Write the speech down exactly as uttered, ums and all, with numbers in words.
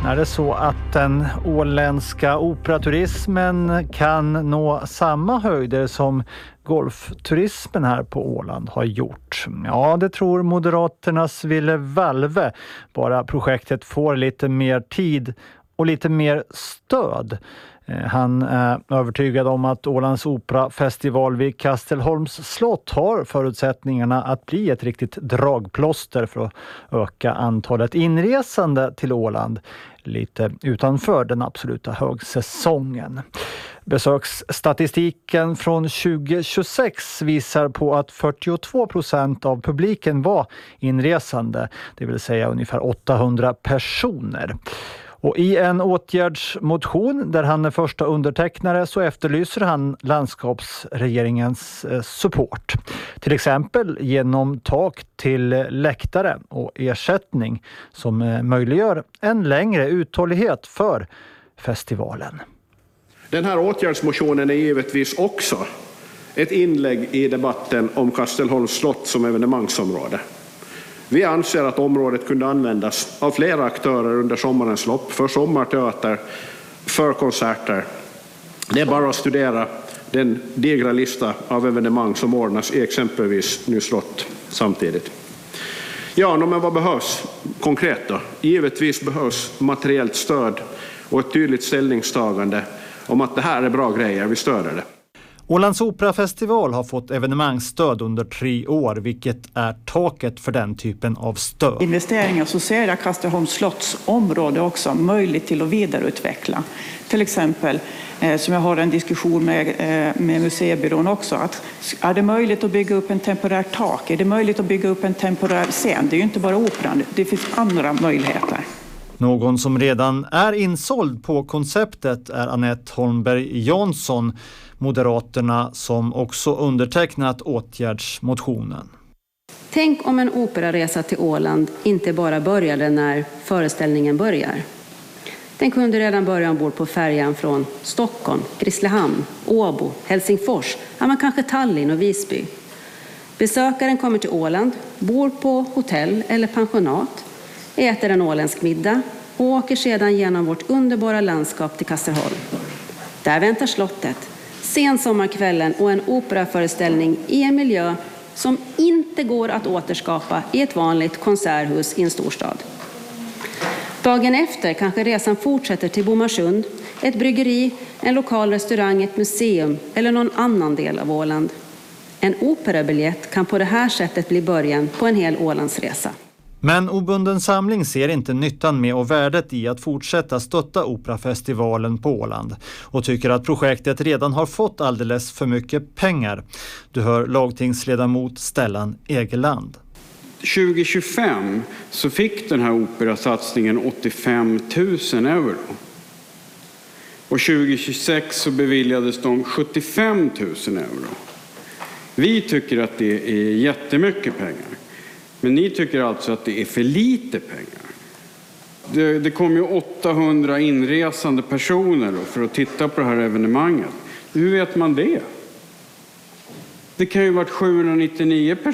Är det så att den åländska operaturismen kan nå samma höjder som golfturismen här på Åland har gjort? Ja, det tror Moderaternas Ville Valve, bara projektet får lite mer tid och lite mer stöd. Han är övertygad om att Ålands operafestival vid Kastelholms slott har förutsättningarna att bli ett riktigt dragplåster för att öka antalet inresande till Åland lite utanför den absoluta högsäsongen. Besöksstatistiken från tjugo tjugosex visar på att fyrtiotvå procent av publiken var inresande, det vill säga ungefär åttahundra personer. Och i en åtgärdsmotion där han är första undertecknare så efterlyser han landskapsregeringens support. Till exempel genom tak till läktare och ersättning som möjliggör en längre uthållighet för festivalen. Den här åtgärdsmotionen är givetvis också ett inlägg i debatten om Kastelholms slott som evenemangsområde. Vi anser att området kunde användas av flera aktörer under sommarens lopp för sommarteater, för konserter. Det är bara att studera den digra lista av evenemang som ordnas i exempelvis nu slott samtidigt. Ja, men vad behövs konkret då? Givetvis behövs materiellt stöd och ett tydligt ställningstagande om att det här är bra grejer, vi stöder det. Ålands operafestival har fått evenemangsstöd under tre år, vilket är taket för den typen av stöd. Investeringar så ser jag Kastelholms slotts område också möjligt till att vidareutveckla. Till exempel, eh, som jag har en diskussion med, eh, med museibyrån också, att är det möjligt att bygga upp en temporär tak? Är det möjligt att bygga upp en temporär scen? Det är ju inte bara operan, det finns andra möjligheter. Någon som redan är insåld på konceptet är Anette Holmberg Jansson, Moderaterna, som också undertecknat åtgärdsmotionen. Tänk om en operaresa till Åland inte bara började när föreställningen börjar. Den kunde redan börja ombord på färjan från Stockholm, Grisslehamn, Åbo, Helsingfors, ja, men kanske Tallinn och Visby. Besökaren kommer till Åland, bor på hotell eller pensionat, äter en åländsk middag och åker sedan genom vårt underbara landskap till Kastelholm. Där väntar slottet, sen sommarkvällen och en operaföreställning i en miljö som inte går att återskapa i ett vanligt konserthus i en storstad. Dagen efter kanske resan fortsätter till Bomarsund, ett bryggeri, en lokal restaurang, ett museum eller någon annan del av Åland. En operabiljett kan på det här sättet bli början på en hel Ålandsresa. Men Obunden samling ser inte nyttan med och värdet i att fortsätta stötta operafestivalen på Åland och tycker att projektet redan har fått alldeles för mycket pengar. Du hör lagtingsledamot Stellan Egeland. tjugo tjugofem så fick den här operasatsningen åttiofem tusen euro. Och tjugo tjugosex så beviljades de sjuttiofem tusen euro. Vi tycker att det är jättemycket pengar. Men ni tycker alltså att det är för lite pengar. Det, det kom ju åttahundra inresande personer då för att titta på det här evenemanget. Hur vet man det? Det kan ju varit sjuhundranittionio personer.